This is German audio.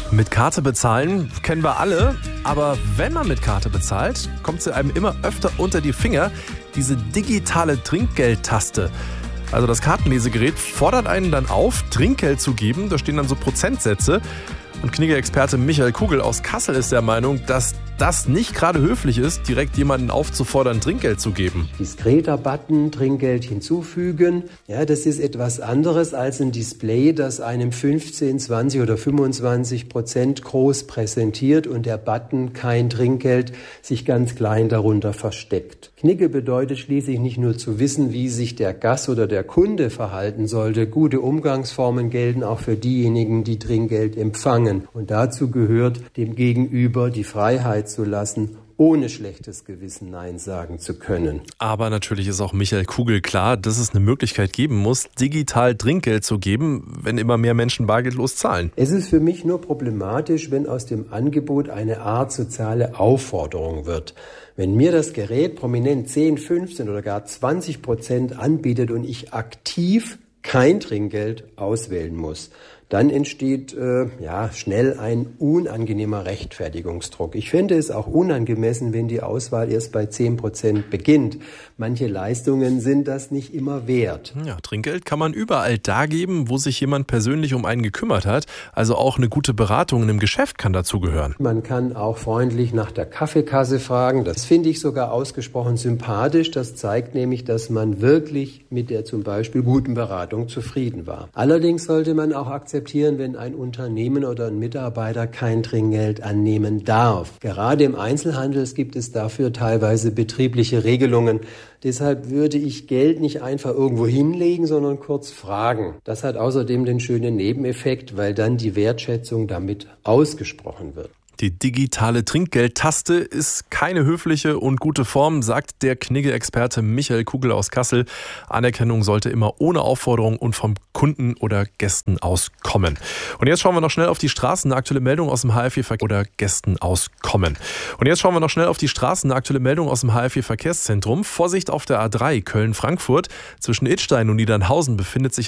Mit Karte bezahlen kennen wir alle, aber wenn man mit Karte bezahlt, kommt sie einem immer öfter unter die Finger, diese digitale Trinkgeldtaste. Also das Kartenlesegerät fordert einen dann auf, Trinkgeld zu geben, da stehen dann so Prozentsätze. Und Knigge-Experte Michael Kugel aus Kassel ist der Meinung, dass das nicht gerade höflich ist, direkt jemanden aufzufordern, Trinkgeld zu geben. Diskreter Button, Trinkgeld hinzufügen, ja, das ist etwas anderes als ein Display, das einem 15, 20 oder 25% groß präsentiert und der Button kein Trinkgeld sich ganz klein darunter versteckt. Knigge bedeutet schließlich nicht nur zu wissen, wie sich der Gast oder der Kunde verhalten sollte. Gute Umgangsformen gelten auch für diejenigen, die Trinkgeld empfangen. Und dazu gehört, dem Gegenüber die Freiheit zu lassen, ohne schlechtes Gewissen Nein sagen zu können. Aber natürlich ist auch Michael Kugel klar, dass es eine Möglichkeit geben muss, digital Trinkgeld zu geben, wenn immer mehr Menschen bargeldlos zahlen. Es ist für mich nur problematisch, wenn aus dem Angebot eine Art soziale Aufforderung wird. Wenn mir das Gerät prominent 10, 15 oder gar 20% anbietet und ich aktiv kein Trinkgeld auswählen muss, dann entsteht schnell ein unangenehmer Rechtfertigungsdruck. Ich fände es auch unangemessen, wenn die Auswahl erst bei 10% beginnt. Manche Leistungen sind das nicht immer wert. Ja, Trinkgeld kann man überall da geben, wo sich jemand persönlich um einen gekümmert hat. Also auch eine gute Beratung in einem Geschäft kann dazugehören. Man kann auch freundlich nach der Kaffeekasse fragen. Das finde ich sogar ausgesprochen sympathisch. Das zeigt nämlich, dass man wirklich mit der zum Beispiel guten Beratung zufrieden war. Allerdings sollte man auch akzeptieren, wenn ein Unternehmen oder ein Mitarbeiter kein Trinkgeld annehmen darf. Gerade im Einzelhandel gibt es dafür teilweise betriebliche Regelungen. Deshalb würde ich Geld nicht einfach irgendwo hinlegen, sondern kurz fragen. Das hat außerdem den schönen Nebeneffekt, weil dann die Wertschätzung damit ausgesprochen wird. Die digitale Trinkgeldtaste ist keine höfliche und gute Form, sagt der Knigge-Experte Michael Kugel aus Kassel. Anerkennung sollte immer ohne Aufforderung und vom Kunden oder Gästen auskommen. Und jetzt schauen wir noch schnell auf die Straßen. Eine aktuelle Meldung aus dem HF4 oder Gästen auskommen. Und jetzt schauen wir noch schnell auf die Straßen. Eine aktuelle Meldung aus dem HF4 Verkehrszentrum. Vorsicht auf der A3 Köln-Frankfurt. Zwischen Idstein und Niedernhausen befindet sich